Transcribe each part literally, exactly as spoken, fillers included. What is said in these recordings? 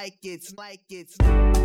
like it's like it's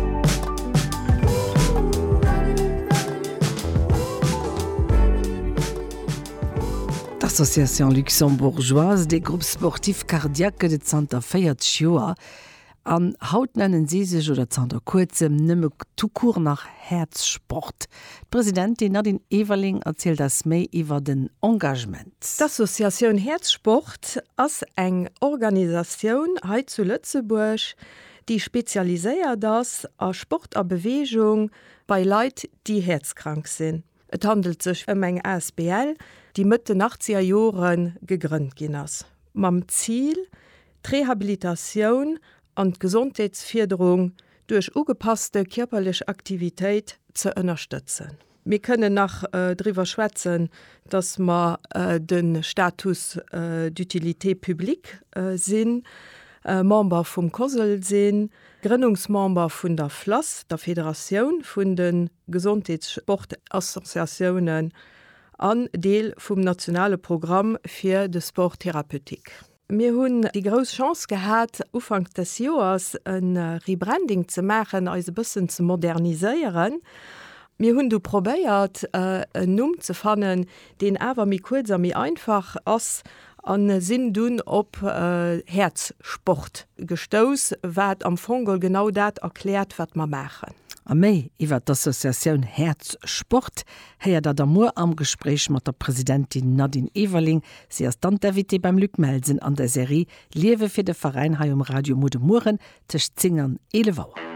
L'Association luxembourgeoise des groupes sportifs cardiaques de Santa feiert Joa. An Haut nennen sie sich oder Santa kurzem nimme Tukur nach Herzsport. Präsidentin Nadine Ewerling erzählt das méi iwwer den Engagement. D'Association Herzsport ass eng Organisation heit zu Lützeburg, die speziaiséiert das a Sport a Bewegung bei Leiit, die herzkrank sind. Et handelt sich um eng A S B L, die Mitte achtziger Joren gegrünnt ginnners. Mam Ziel, Rehabilitation und Gesundheitsförderung durch ugepasste körperliche Aktivität zu unterstützen. Wir können nach äh, drüber schwätzen, dass wir äh, den Status äh, d'utilité publique äh, sind, äh, Member vom Kosel sind, Gründungsmember von der F L A S, der Föderation von den Gesundheitssportassoziationen, an Deel vom nationale Programm für de Sporttherapeutik. Wir haben die große Chance gehabt, Anfang des Jahres ein Rebranding zu machen, also ein bisschen zu modernisieren. Wir haben probiert, äh, einen Namen zu finden, den aber mit kurz und einfach ist, an Sinn dun op äh, Herzsport gestoß, wat am Fongel genau dat erklärt, wat man machen. A méi iwwer d'Assoziatioun Herzsport heier dat Amor am Gespräch mat der Präsidentin Nadine Ewerling, sie as Dantivité beim Lückmelsen an der Serie Liewe fir de Verein hai um Radio Modemuren tech Zingern elewauer.